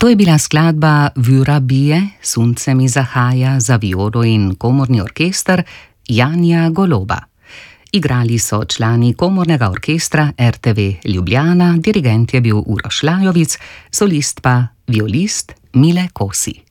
To je bila skladba Vura bije, Sunce mi zahaja za violo in komorni orkester Janija Goloba. Igrali so člani komornega orkestra RTV Ljubljana, dirigent je bil Uroš Lajovic, solist pa violist Mile Kosi.